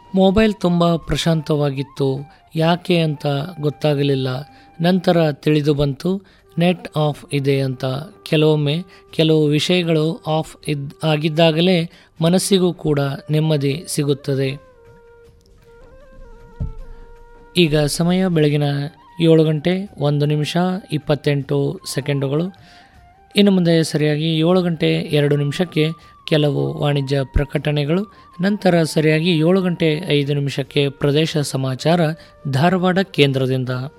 Mobile ತುಂಬ ಪ್ರಶಾಂತವಾಗಿತ್ತು, ಯಾಕೆ ಅಂತ ಗೊತ್ತಾಗಲಿಲ್ಲ. ನಂತರ ತಿಳಿದು ಬಂತು ನೆಟ್ ಆಫ್ ಇದೆ ಅಂತ. ಕೆಲವೊಮ್ಮೆ ಕೆಲವು ವಿಷಯಗಳು ಆಫ್ ಆಗಿದ್ದಾಗಲೇ ಮನಸ್ಸಿಗೂ ಕೂಡ ನೆಮ್ಮದಿ ಸಿಗುತ್ತದೆ. ಈಗ ಸಮಯ ಬೆಳಗಿನ 7 ಗಂಟೆ 1 ನಿಮಿಷ 28 ಸೆಕೆಂಡುಗಳು. ಇನ್ನು ಮುಂದೆ ಸರಿಯಾಗಿ 7 ಗಂಟೆ 2 ನಿಮಿಷಕ್ಕೆ ಕೆಲವು ವಾಣಿಜ್ಯ ಪ್ರಕಟಣೆಗಳು. ನಂತರ ಸರಿಯಾಗಿ 7 ಗಂಟೆ 5 ನಿಮಿಷಕ್ಕೆ ಪ್ರದೇಶ ಸಮಾಚಾರ ಧಾರವಾಡ ಕೇಂದ್ರದಿಂದ.